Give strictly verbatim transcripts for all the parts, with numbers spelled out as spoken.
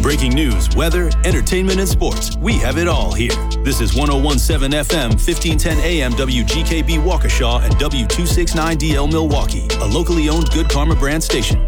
Breaking news, weather, entertainment, and sports. We have it all here. This is one oh one point seven F M, fifteen ten A M W G K B Waukesha and W two sixty-nine D L Milwaukee, a locally owned Good Karma brand station.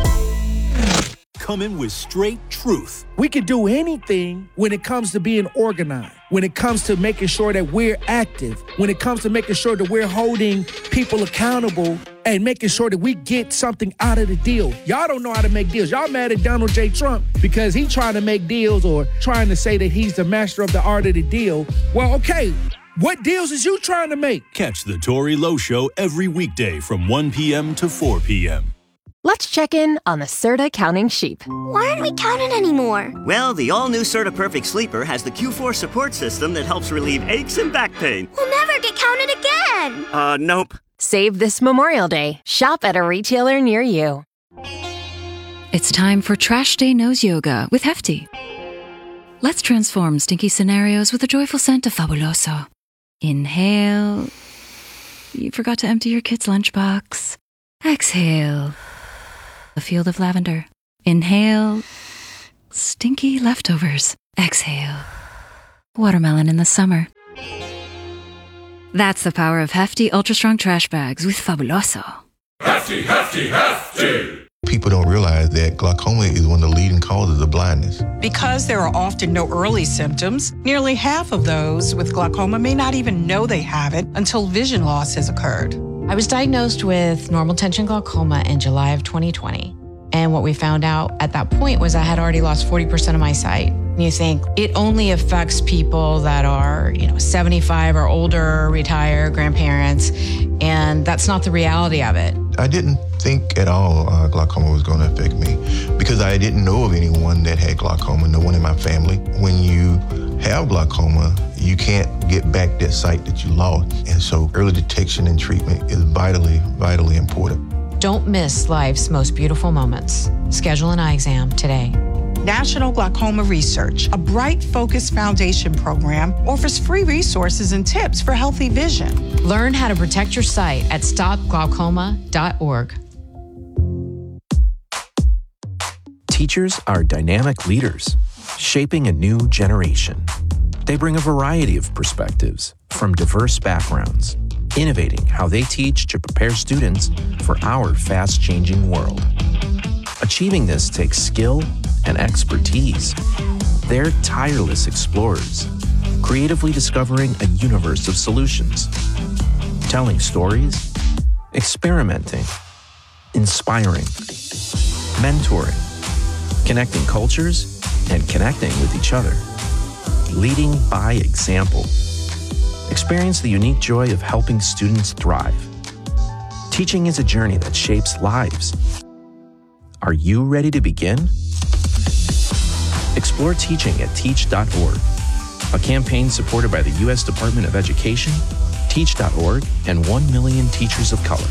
Coming with straight truth. We can do anything when it comes to being organized, when it comes to making sure that we're active, when it comes to making sure that we're holding people accountable and making sure that we get something out of the deal. Y'all don't know how to make deals. Y'all mad at Donald J. Trump because he's trying to make deals or trying to say that he's the master of the art of the deal. Well, okay, what deals is you trying to make? Catch the Tory Lowe Show every weekday from one p.m. to four p.m. Let's check in on the Serta counting sheep. Why aren't we counting anymore? Well, the all-new Serta Perfect Sleeper has the Q four support system that helps relieve aches and back pain. We'll never get counted again. Uh, nope. Save this Memorial Day. Shop at a retailer near you. It's time for Trash Day Nose Yoga with Hefty. Let's transform stinky scenarios with a joyful scent of Fabuloso. Inhale. You forgot to empty your kid's lunchbox. Exhale. A field of lavender. Inhale. Stinky leftovers. Exhale. Watermelon in the summer. That's the power of Hefty Ultra Strong Trash Bags with Fabuloso. Hefty, hefty, hefty! People don't realize that glaucoma is one of the leading causes of blindness. Because there are often no early symptoms, nearly half of those with glaucoma may not even know they have it until vision loss has occurred. I was diagnosed with normal tension glaucoma in July of twenty twenty. And what we found out at that point was I had already lost forty percent of my sight. And you think it only affects people that are, you know, seventy-five or older, retired, grandparents, and that's not the reality of it. I didn't think at all uh, glaucoma was going to affect me because I didn't know of anyone that had glaucoma, no one in my family. When you have glaucoma, you can't get back that sight that you lost. And so early detection and treatment is vitally, vitally important. Don't miss life's most beautiful moments. Schedule an eye exam today. National Glaucoma Research, a Bright Focus Foundation program, offers free resources and tips for healthy vision. Learn how to protect your sight at stop glaucoma dot org. Teachers are dynamic leaders, shaping a new generation. They bring a variety of perspectives from diverse backgrounds, innovating how they teach to prepare students for our fast-changing world. Achieving this takes skill and expertise. They're tireless explorers, creatively discovering a universe of solutions, telling stories, experimenting, inspiring, mentoring, connecting cultures, and connecting with each other, leading by example. Experience the unique joy of helping students thrive. Teaching is a journey that shapes lives. Are you ready to begin? Explore teaching at teach dot org, a campaign supported by the U S Department of Education, teach dot org, and one million teachers of color.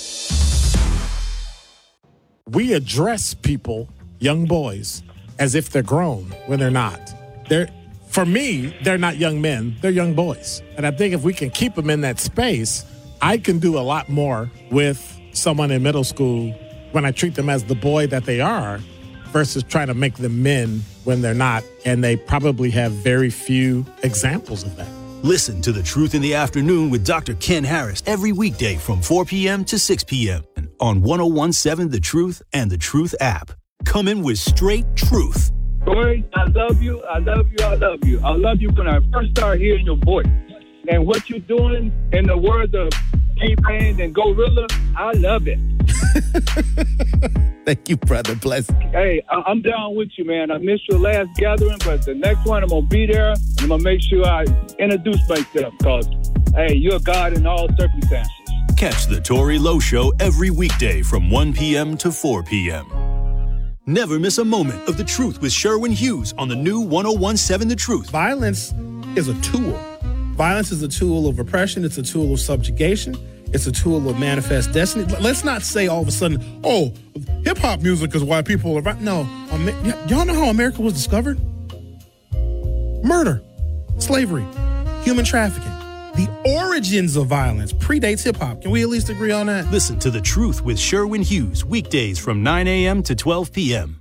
We address people, young boys, as if they're grown when they're not. They're, for me, they're not young men, they're young boys. And I think if we can keep them in that space, I can do a lot more with someone in middle school when I treat them as the boy that they are versus trying to make them men when they're not. And they probably have very few examples of that. Listen to The Truth in the Afternoon with Doctor Ken Harris every weekday from four p.m. to six p.m. on one oh one point seven The Truth and The Truth app. Coming with straight truth. Corey, I love you, I love you, I love you. I love you when I first started hearing your voice. And what you're doing, in the words of T-Pain and Gorilla, I love it. Thank you, brother. Bless. Hey, I- I'm down with you, man. I missed your last gathering, but the next one, I'm going to be there. And I'm going to make sure I introduce myself because, hey, you're God in all circumstances. Catch the Tory Lowe Show every weekday from one p.m. to four p.m. Never miss a moment of The Truth with Sherwin Hughes on the new one oh one point seven The Truth. Violence is a tool. Violence is a tool of oppression. It's a tool of subjugation. It's a tool of manifest destiny. Let's not say all of a sudden, oh, hip-hop music is why people are... Right. No. y- y'all know how America was discovered? Murder, slavery, human trafficking. The origins of violence predates hip-hop. Can we at least agree on that? Listen to The Truth with Sherwin Hughes weekdays from nine a.m. to twelve p.m.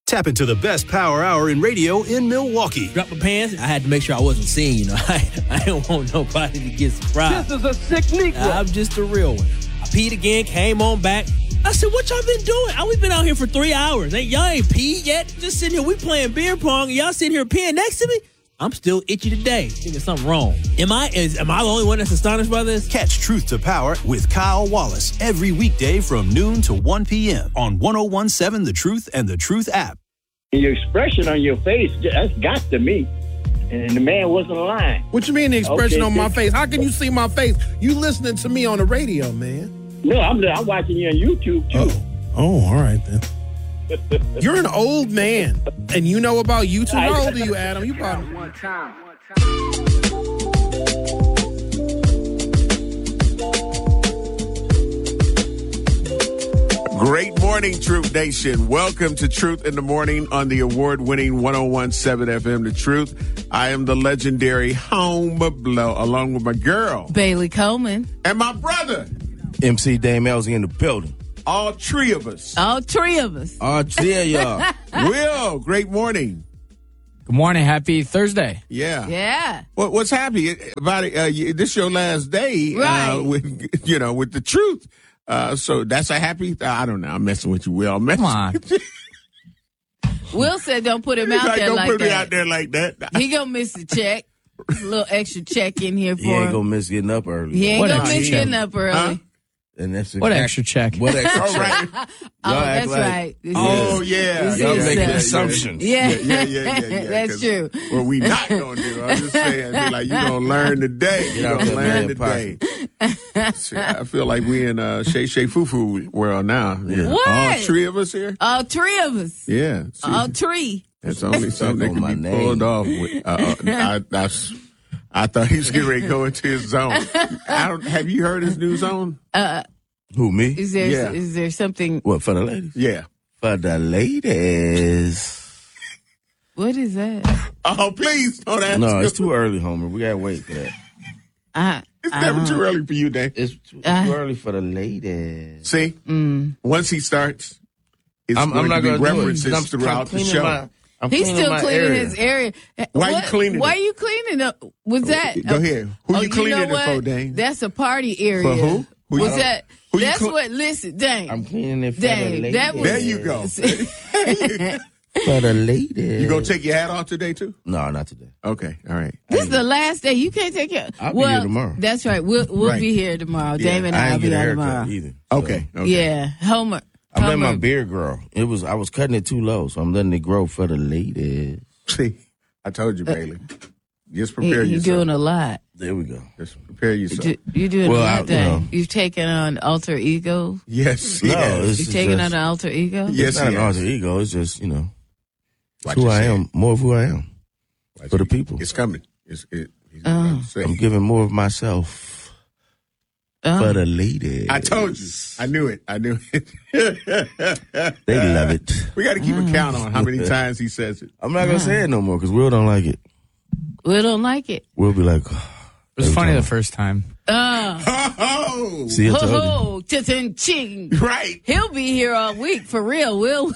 Tap into the best power hour in radio in Milwaukee. Drop my pants. I had to make sure I wasn't seen, you know. I, I didn't want nobody to get surprised. This is a sick Negro. I'm just a real one. I peed again, came on back. I said, what y'all been doing? I, we've been out here for three hours. Ain't, y'all ain't peed yet? Just sitting here. We playing beer pong. And y'all sitting here peeing next to me? I'm still itchy today. Thinking something wrong. Am I is am I the only one that's astonished by this? Catch Truth to Power with Kyle Wallace every weekday from noon to one p.m. on one oh one seven The Truth and The Truth app. Your expression on your face, that's got to me. And the man wasn't lying. What you mean the expression Okay, on my this- face? How can you see my face? You listening to me on the radio, man. No, I'm, I'm watching you on YouTube, too. Oh, all right then. You're an old man, and you know about YouTube. How old are you, Adam? You about One time. Great morning, Truth Nation. Welcome to Truth in the Morning on the award-winning one oh one seven F M, The Truth. I am the legendary Homer Blow, along with my girl, Bailey Coleman. And my brother, M C Dame Elsie in the building. All three of us. All three of us. All three of y'all. Will, great morning. Good morning. Happy Thursday. Yeah. Yeah. What, what's happy about it? Uh, you, this your last day, right. uh, with, you know, with the truth. Uh, so that's a happy, I don't know. I'm messing with you, Will. I'm messing Come on. Will said don't put him He's out like, there don't like put that. me out there like that. He gonna miss the check. A little extra check in here for He ain't him. gonna miss getting up early. He ain't What gonna extra miss check? getting up early. Huh? And that's What exact- extra check? What extra All check? right. Oh, Y'all act that's like- right. This Oh, is- yeah. this Y'all is, making uh, assumptions. Yeah, Yeah, yeah, yeah, yeah, yeah. That's 'Cause true. What we not gonna do, I'm just saying, be like, you gonna learn today. You Get out gonna that learn man today. See, I feel like we in uh, Shay Shay Foo Foo world now. Yeah. What? All three of us here. All three of us. Yeah. See, All three. it's only something that on my can be name. pulled off. With, uh, uh, I, that's, I thought he was getting ready to go into his zone. I don't. Have you heard his new zone? Uh, Who, me? is there Yeah. is there something? What, for the ladies? Yeah. For the ladies. What is that? Oh, please don't ask. No, him. it's too early, Homer. We gotta wait for that. Uh, It's never uh, too early for you, Dave. It's too, Uh. too early for the ladies. See, mm. once he starts, it's I'm, going I'm not to be gonna do it. references I'm, throughout I'm the cleaning show. my. I'm He's cleaning still my cleaning area. his area. Why you What- cleaning Why it? you cleaning up? Was that? Go ahead. Who oh, you cleaning know it what? for, Dane? That's a party area. For who? Who you- was that? who you That's cle- what. Listen, dang. I'm cleaning it for Dang, the ladies. that was- There you go. For the ladies. You gonna take your hat off today too? No, not today. Okay, all right. This is the last day. You can't take it. I'll be well, here tomorrow. That's right. We'll we'll Right. be here tomorrow. Yeah. Damon and I I'll ain't be get a here haircut tomorrow. either. so. Okay, okay. Yeah, Homer. I'm letting my Homer. beard grow. It was I was cutting it too low, so I'm letting it grow for the ladies. See, I told you, Bailey. Just He- prepare You're yourself. doing a lot. There we go. Just prepare yourself. You- You're doing Well, a I- lot. you Dang. know. You've taken on alter ego. Yes, No, yes. it's You've just- taken on an alter ego. Yes, it's not he an has. alter ego. It's just, you know, Watch who your I saying. am. More of who I am. Watch For the it. people. It's coming. It's it. He's Oh. about to say. I'm giving more of myself Oh. for the ladies. I told you. I knew it. I knew it. They love it. We got to keep a count on how many times he says it. I'm not going to say it no more because Will don't like it. We don't like it. We'll be like, It was funny the first time. Oh. Oh, see, I Ho told you. ho, cha-ching, ching. right. He'll be here all week for real. Will.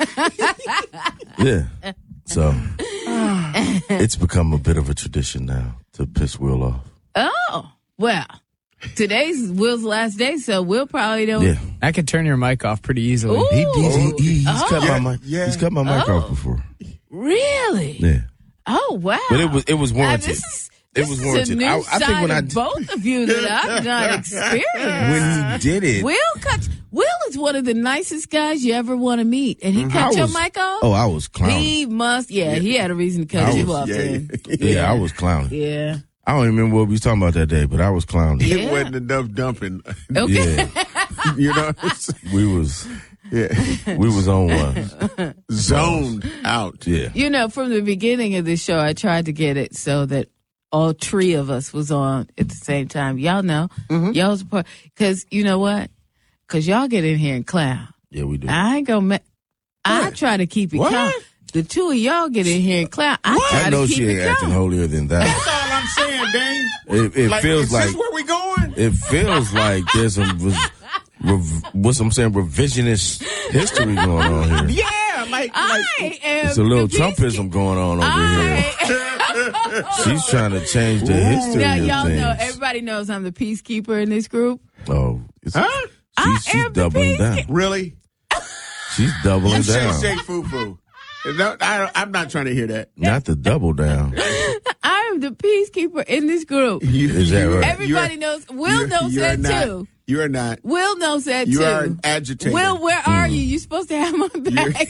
Yeah. So it's become a bit of a tradition now to piss Will off. Oh well, today's Will's last day, so Will probably don't. Yeah. I could turn your mic off pretty easily. Ooh. He, he's, he, he- he's Oh. cut Yeah, my mic. yeah. He's cut my mic Oh. off before. Really? Yeah. Oh wow. But it was it was Uh, warranted. this is, It this was is warranted. a new I- I side think when I of d- both of you that I've not experienced. When he did it. Will cut. Will is one of the nicest guys you ever want to meet, and he I cut your was- mic off. Oh, I was clowning. He must. Yeah, he had a reason to cut I you was- off. yeah, then. Yeah, I was clowning. Yeah. I don't even remember what we was talking about that day, but I was clowning. Yeah. It wasn't enough dumping. Okay. Yeah, You know, we was yeah, we was on one. zoned out. Yeah, You know, from the beginning of the show, I tried to get it so that all three of us was on at the same time. Y'all know, Mm-hmm. y'all was part because you know what? Because y'all get in here and clown. yeah, we do. I ain't gonna. Ma- I try to keep it What? calm. The two of y'all get in here and clown. I try I know to keep she ain't it acting calm. holier than that. That's all I'm saying, Dane. It, it Like, feels is like this where we going? it feels like there's some rev, rev, what's I'm saying revisionist history going on here. Yeah, like, I am It's a little the Trumpism going on over I, here. She's trying to change the history Now, of y'all things. know, everybody knows I'm the peacekeeper in this group. Oh, it's, Huh? she's, she's doubling down. Really? She's doubling You say down. Shay Foo Foo. No, I, I'm not trying to hear that. Not the double down. I am the peacekeeper in this group. Is that right? Everybody You're- knows. Will you're- knows you're that not- too. You are not. Will knows that You too. are an agitator. Will, where are you? You're supposed to have my back.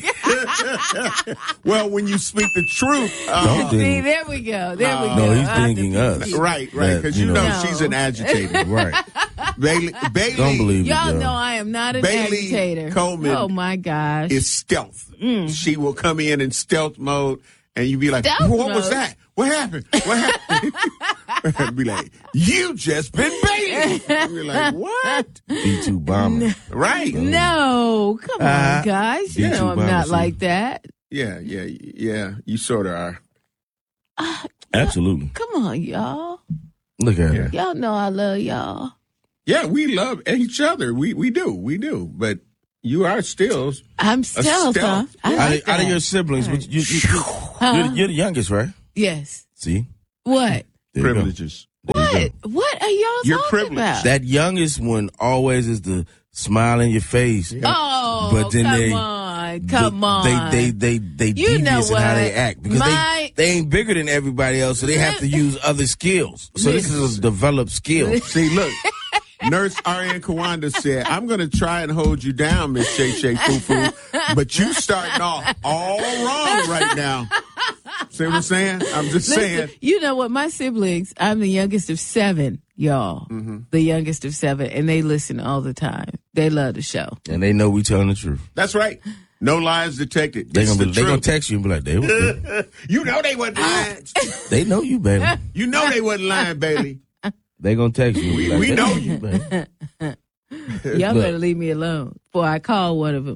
Well, when you speak the truth. Uh, Don't See, ding. there we go. There we No, go. No, he's I'm the thinking us. peacekeeper. Right, right. That, Because you you know, know. she's an agitator. Right. Bailey, Bailey Don't believe it, Y'all yo. know I am not an Bailey agitator. Coleman Oh my gosh. is stealth. She will come in in stealth mode, and you be like, Stealth what was mode? that? What happened? What happened? And be like, you just been Bailey. And be like, what? B two bomber. Right. No, come on, Uh, guys. You D two know I'm bomber not suit. like that. Yeah, yeah, yeah. You sort of are. Absolutely. Come on, y'all. Look at her. Y'all know I love y'all. Yeah, we love each other. We we do. We do. But you are still I'm a stealth, huh? stealth. I Out, like of, out of that. your siblings, but you, you, you, you're, the- you're the youngest, right? Yes. See? What? There you go. privileges. There you What? go. What are y'all You're talking privileged. about? That youngest one always is the smile in your face. Oh, But then come they- on, come the- on. They they they they You know devious in how what? they act because My- they they ain't bigger than everybody else, so they have to use other skills. So this is a developed skill. See, look. Nurse Ariane Kawanda said, I'm going to try and hold you down, Miss Shay Shay Foo Foo, but you starting off all wrong right now. See what I'm saying? I'm just Listen, saying. you know what? My siblings, I'm the youngest of seven, y'all. Mm-hmm. The youngest of seven, and they listen all the time. They love the show. And they know we telling the truth. That's right. No lies detected. They It's gonna the be, they gonna truth. text you and be like, they were, You know they wasn't lying. they know you, baby. You know they wasn't lying, Bailey. They gonna text you. and be like, We they know you, baby. Y'all Look. better leave me alone before I call one of them.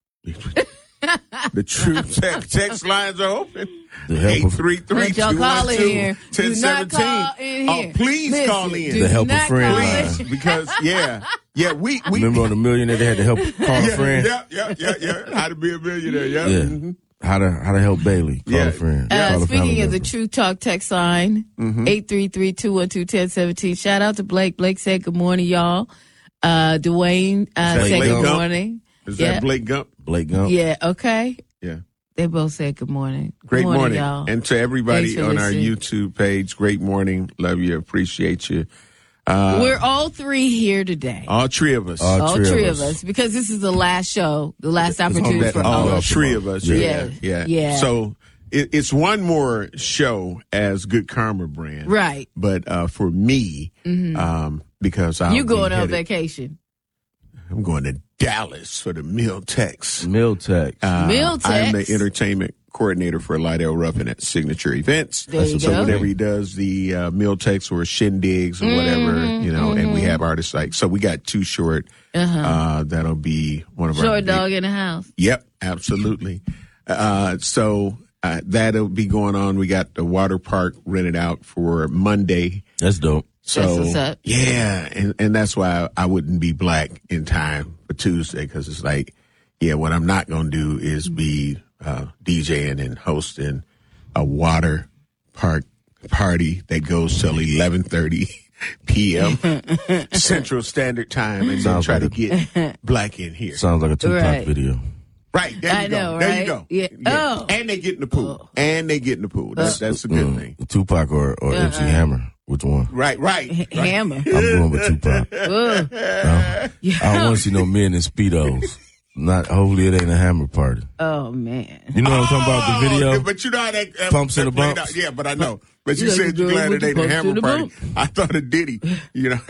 The truth text, text lines are open. The help eight of, three three, Don't y'all two call one in two, here. Do ten not call seventeen. in Oh, here. please Listen, call in. do The help a not friend call line. in. Please, because yeah, yeah, we we remember on the millionaire they had to help call a yeah, friend. yeah, yeah, yeah, yeah. How to be a millionaire? Yeah. Yeah. Mhm. How to how to help Bailey call Yeah. a friend. Uh, Call a family speaking of the member. True Talk text line, Mhm. eight three three, two one two, one zero one seven. Shout out to Blake. Blake said good morning, y'all. Uh, Dwayne uh, Is that said Blake good Gump? morning. Is Yeah. that Blake Gump? Blake Gump. Yeah, okay. Yeah. They both said good morning. Good Great morning, y'all. and to everybody Thanks for on our listening. YouTube page. Great morning. Love you. Appreciate you. Uh, We're all three here today. all three of us. All all three three of of us. us, because this is the last show, the last opportunity That- for all all of three of us. Yeah. Yeah, yeah. Yeah. So it, it's one more show as Good Karma brand, Right. But uh, for me, Mhm. um, because I'll You be going on headed- vacation. I'm going to Dallas for the Meal Tex. Meal Tex. Uh, Meal I'm the Tex. entertainment coordinator for Lydell Ruffin at Signature Events. There you so go. whenever he does the uh, Meal Tex or shindigs or whatever, Mhm, you know, and we mhm. have artists like, so we got Too Short. Uh-huh. Uh, that'll be one of our Short big- dog in the house. Yep, absolutely. Uh, so uh, that'll be going on. We got the water park rented out for Monday. That's dope. So That's what's up. yeah, and and that's why I wouldn't be black in time for Tuesday, because it's like, yeah, what I'm not gonna do is be uh, DJing and hosting a water park party that goes till eleven thirty p.m. Central Standard Time, and then Sounds try like to get black in here. Sounds like a Tupac Right. video. Right, there you I go. know, there right? you go. Yeah. Oh. And they get in the pool. And they get in the pool. That's that's a good Mm, thing. Tupac or, or M C Uh-uh. Hammer. Which one? Right, right. right. Hammer. I'm going with Tupac. Ugh. No, I don't want to see no men in Speedos. Not. Hopefully it ain't a Hammer party. Oh, man. You know what I'm talking about? The Oh, video. but you know how that uh, Pumps and that the played bumps? out. Yeah, but I know. But you You like said the you girl glad with it the ain't a bumps Hammer and the party. bump? I thought of Diddy. You know.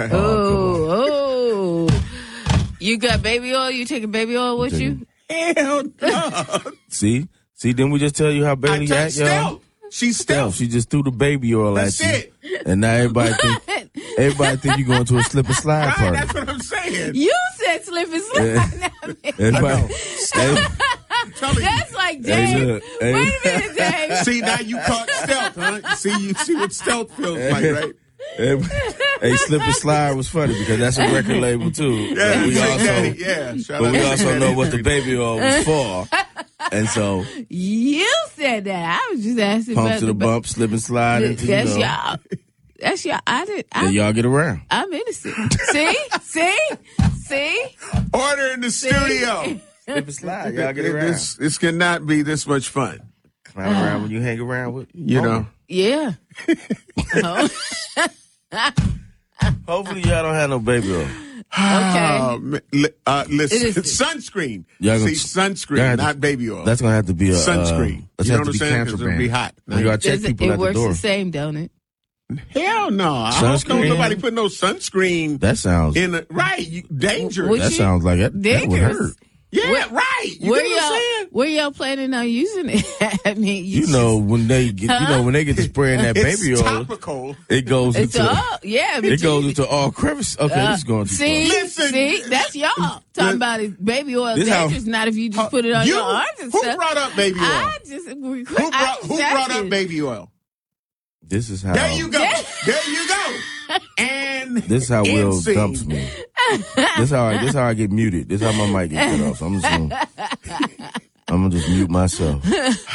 Oh, oh. You got baby oil? You taking baby oil with you? Hell no. See, see. Then we just tell you how I Bailey took act, y'all. stealth. She's Stealth. stealth. She just threw the baby oil That's at you, it. and now everybody think everybody think you going to a slip and slide Right, party. that's what I'm saying. You said slip and slide. Everybody, everybody- Telling you. That's like Hey, Dave. look, hey. Wait a minute, Dave. See, now you caught stealth, huh? You see, you see what stealth feels like, right? everybody- hey, slip and slide was funny because that's a record label too. Yeah, But we Big also, Daddy, yeah. Shout but out we to also Big know Daddy. what the baby oil was for. And so You said that. I was just asking pump about to the bump, slip and slide into, That's you know. y'all. That's y'all. I did. Then I, y'all get around. I'm innocent. See? See? See? Order in the See? studio. Slip and slide. Y'all get around. This, this cannot be this much fun. Clown around when you hang around with You know. Yeah. Oh. Hopefully y'all don't have no baby oil. Uh, li- uh, listen, It is- sunscreen. Y'all See, gonna- sunscreen, y'all have to- not baby oil. That's gonna have to be a sunscreen. Uh, that's you know have what to I'm be saying? cancer Because it'll be banned. hot. You gotta check Does it, people it at the works door. the same, don't it? Hell no. I don't know Sunscreen? nobody put no sunscreen That sounds. in the right. You, dangerous. Would that you- sounds like that, that would Dangerous. hurt. yeah, Where- right. You Where know what I'm y'all? saying? Where y'all planning on using it? I mean, you, You know when they get, you know when they get to spraying that It's baby oil, topical. it goes It's into all yeah. But it goes you- into all crevices. Okay, uh, this is going too see, far. Listen. see, that's y'all talking about is baby oil This how- dangerous. Not if you just put it on You, your arms and who stuff. brought up baby oil? I just who brought, who brought up baby oil? This is how. There you go. There you go. And This is how end Will scene. dumps me. This how I. This how I get muted. This how my mic gets cut off. So I'm just gonna, I'm gonna just mute myself because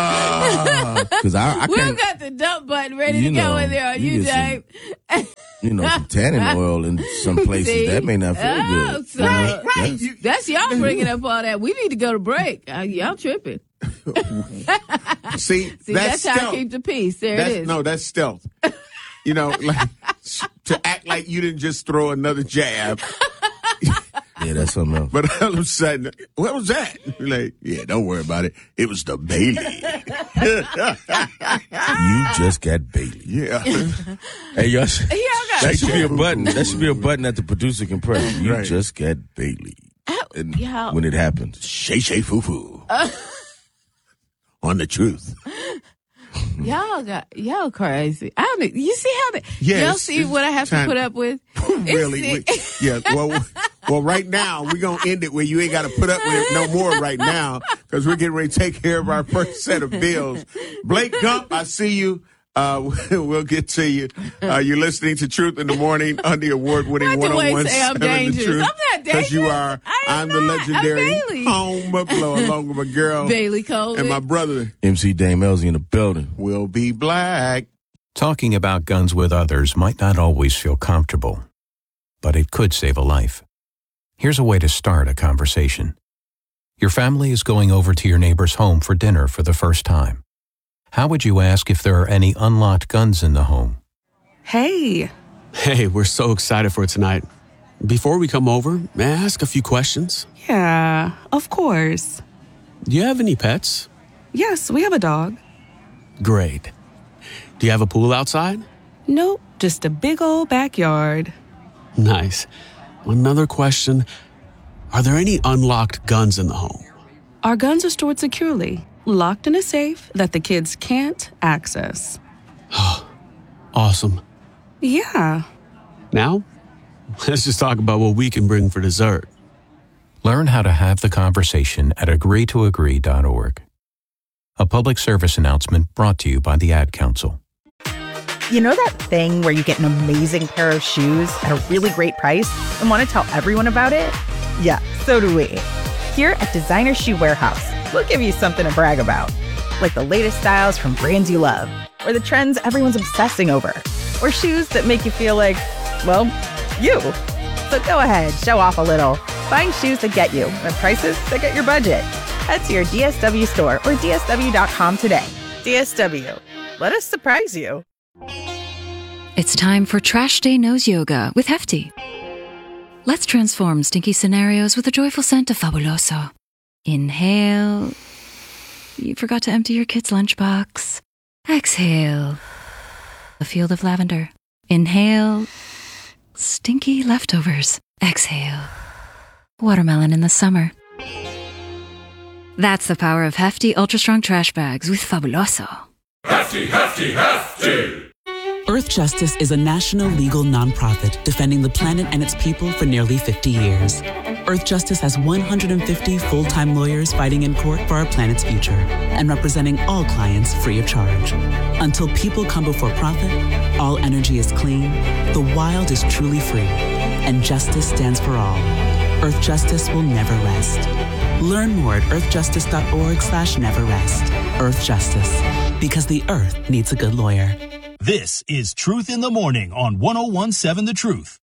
I, I We've can't. got the dump button ready You to go know, in there on you you, get Dave. You know, some tanning oil in some places See? that may not feel Oh, good. so- You know, Right, right. that's- You- That's y'all bringing up all that. We need to go to break. Uh, y'all tripping. See, See, that's, that's, how I stealth. keep the peace. There That's, it is. no, that's stealth. You know, like to act like you didn't just throw another jab, Yeah, that's something else. but all of a sudden, what was that? Like, yeah, don't worry about it. It was the Bailey. You just got Bailey. Yeah. Hey, y'all, sh- Y'all got that should be a button. That should be a button that the producer can press. You Right. just got Bailey. And y'all- when it happens. Shay Shay Foo Foo. On the truth. Y'all got y'all crazy. I don't. You see how that? Yes, y'all see it's what I have time- to put up with? Really? It's- We- yeah. Well, well, right now we're gonna end it where you ain't got to put up with it no more right now because we're getting ready to take care of our first set of bills. Blake Gump, I see you. Uh, we'll get to you. Uh, you're listening to Truth in the Morning on the award-winning Not one the way oh one you say I'm seven The dangerous. Truth. I'm not Because you dangerous. are. I am I'm the not. I'm legendary Bailey. home buffalo along with my girl Bailey Colvin. and my brother M C Dame Elsie in the building. will be black. Talking about guns with others might not always feel comfortable, but it could save a life. Here's a way to start a conversation. Your family is going over to your neighbor's home for dinner for the first time. How would you ask if there are any unlocked guns in the home? Hey. Hey, we're so excited for tonight. Before we come over, may I ask a few questions? Yeah, of course. Do you have any pets? Yes, we have a dog. Great. Do you have a pool outside? Nope, just a big old backyard. Nice. Another question. Are there any unlocked guns in the home? Our guns are stored securely, locked in a safe that the kids can't access. Awesome. Yeah. Now, let's just talk about what we can bring for dessert. Learn how to have the conversation at agree to agree dot org. A public service announcement brought to you by the Ad Council. You know that thing where you get an amazing pair of shoes at a really great price and want to tell everyone about it? Yeah, so do we. Here at Designer Shoe Warehouse, we'll give you something to brag about. Like the latest styles from brands you love, or the trends everyone's obsessing over, or shoes that make you feel like, well, you. So go ahead, show off a little. Find shoes that get you at prices that get your budget. Head to your D S W store or D S W dot com today. D S W. Let us surprise you. It's time for Trash Day Nose Yoga with Hefty. Let's transform stinky scenarios with a joyful scent of Fabuloso. Inhale. You forgot to empty your kid's lunchbox. Exhale. A field of lavender. Inhale. Stinky leftovers. Exhale. Watermelon in the summer. That's the power of Hefty Ultra Strong Trash Bags with Fabuloso. Hefty, hefty, hefty! Earth Justice is a national legal nonprofit defending the planet and its people for nearly fifty years. Earth Justice has one hundred fifty full-time lawyers fighting in court for our planet's future and representing all clients free of charge. Until people come before profit, all energy is clean, the wild is truly free, and justice stands for all. Earth Justice will never rest. Learn more at earthjustice.org slash never rest. Earth Justice. Because the earth needs a good lawyer. This is Truth in the Morning on one oh one seven The Truth.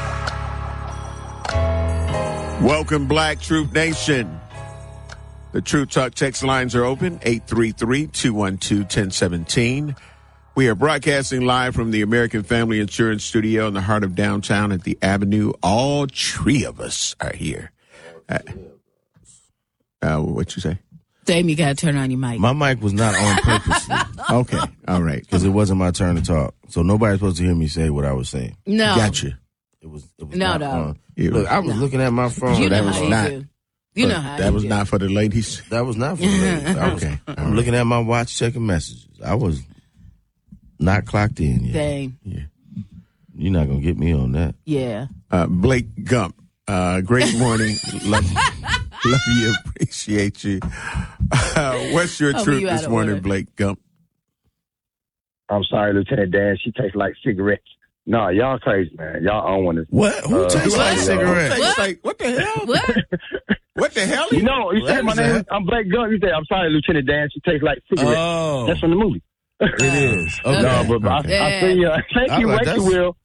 Welcome, Black Truth Nation. The Truth Talk text lines are open, eight three three, two one two, one oh one seven. We are broadcasting live from the American Family Insurance Studio in the heart of downtown at the Avenue. All three of us are here. Uh, uh, what you say? Dame, you got to turn on your mic. My mic was not on purposely. Okay, all right. Because it wasn't my turn to talk. So nobody's supposed to hear me say what I was saying. No. Gotcha. It was, it was no, not no. on. Look, I was no. looking at my phone. You know that was how you not. do. You know how That you was do. not for the ladies. That was not for the ladies. I was, Okay. I'm looking at my watch, checking messages. I was not clocked in yet. Dang. Yeah. You're not going to get me on that. Yeah. Uh, Blake Gump, uh, great morning. love, love you, appreciate you. Uh, what's your Oh, truth you out this of morning, order. Blake Gump? I'm sorry, Lieutenant Dan. She tastes like cigarettes. No, y'all crazy, man. Y'all own one. What? Who tastes like cigarettes? What? Like, what the hell? What? What the hell? You know, you say my What is name. that? I'm Blake Gump. You say, I'm sorry, Lieutenant Dan. She tastes like cigarettes. Oh. That's from the movie. It is. Okay. No, but I, Okay. I see you. Thank I you, like Wakey that's- Will.